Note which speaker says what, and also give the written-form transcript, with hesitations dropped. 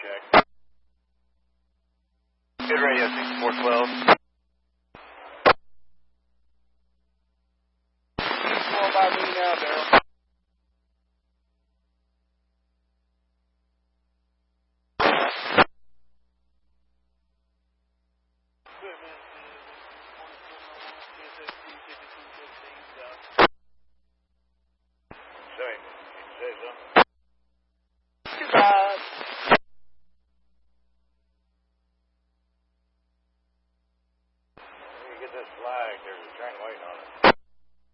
Speaker 1: check. Good radio, 6412. Call by me now, Daryl. Equipment is 2701 CSSP 5215.